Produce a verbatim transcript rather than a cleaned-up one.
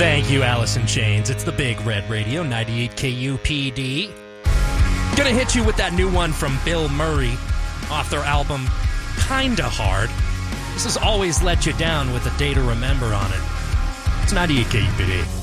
Thank you, Alice in Chains. It's the Big Red Radio, ninety-eight K U P D. Gonna hit you with that new one from Bill Murray off their album Kinda Hard. This has Always Let You Down with a Day to Remember on it. It's ninety-eight K U P D.